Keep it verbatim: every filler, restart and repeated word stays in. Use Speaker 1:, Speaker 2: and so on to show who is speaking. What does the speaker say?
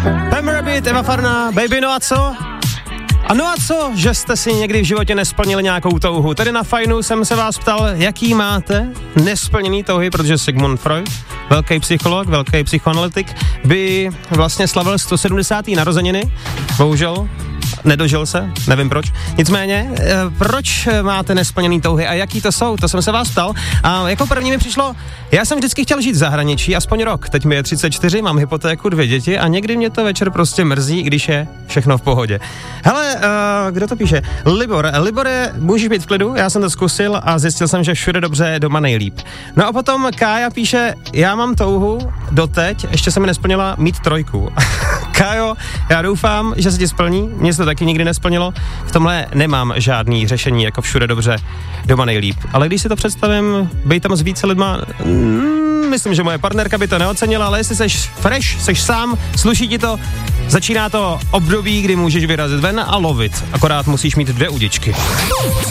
Speaker 1: Pam Rabbit, Eva Farná, baby, no a co? A no a co, že jste si někdy v životě nesplnili nějakou touhu? Tady na Fajnu jsem se vás ptal, jaký máte nesplněný touhy, protože Sigmund Freud, velký psycholog, velký psychoanalytik, by vlastně slavil sto sedmdesáté narozeniny. Bohužel nedožil se, nevím proč. Nicméně, e, proč máte nesplněný touhy a jaký to jsou? To jsem se vás ptal. A jako první mi přišlo, já jsem vždycky chtěl žít v zahraničí, aspoň rok. Teď mi je třicet čtyři, mám hypotéku, dvě děti a někdy mě to večer prostě mrzí, když je všechno v pohodě. Hele, uh, kdo to píše? Libor. Libore, můžeš být v klidu? Já jsem to zkusil a zjistil jsem, že všude dobře, doma nejlíp. No a potom Kája píše, já mám touhu doteď, ještě se mi nesplnila mít trojku. Kájo, já doufám, že se ti splní, mně se to taky nikdy nesplnilo. V tomhle nemám žádný řešení, jako všude dobře, doma nejlíp. Ale když si to představím, bej tam s více lidma, mm, myslím, že moje partnerka by to neocenila, ale jestli seš fresh, seš sám, sluší ti to, začíná to období, kdy můžeš vyrazit ven a lovit. Akorát musíš mít dvě udičky.